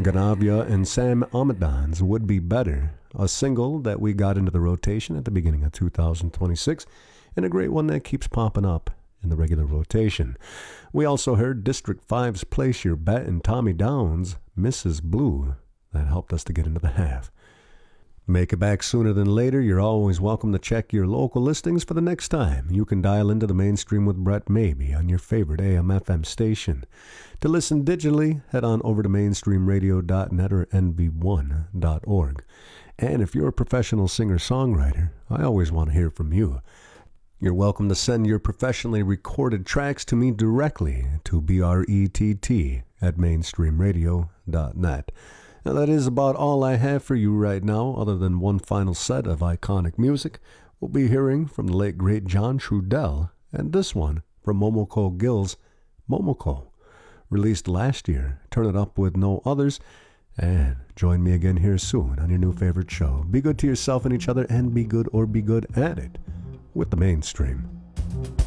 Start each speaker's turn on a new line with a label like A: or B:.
A: Ganavia and Sam Amadon's Would Be Better, a single that we got into the rotation at the beginning of 2026, and a great one that keeps popping up in the regular rotation. We also heard District 5's Place Your Bet and Tommy Downs' Mrs. Blue. That helped us to get into the half. Make it back sooner than later. You're always welcome to check your local listings for the next time. You can dial into the Mainstream with Brett Maybe on your favorite AM/FM station. To listen digitally, head on over to mainstreamradio.net or nv1.org. And if you're a professional singer-songwriter, I always want to hear from you. You're welcome to send your professionally recorded tracks to me directly to brett@mainstreamradio.net. Now, that is about all I have for you right now, other than one final set of iconic music. We'll be hearing from the late, great John Trudell, and this one from Momoko Gill's Momoko, released last year. Turn it up with no others, and join me again here soon on your new favorite show. Be good to yourself and each other, and be good or be good at it with the Mainstream.